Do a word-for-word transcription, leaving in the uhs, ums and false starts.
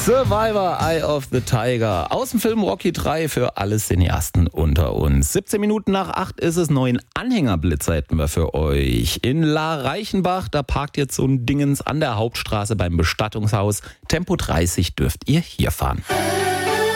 Survivor, Eye of the Tiger. Aus dem Film Rocky drei für alle Cineasten unter uns. siebzehn Minuten nach acht ist es, neuen Anhängerblitzer hätten wir für euch. In La Reichenbach, da parkt jetzt so ein Dingens an der Hauptstraße beim Bestattungshaus. Tempo dreißig dürft ihr hier fahren.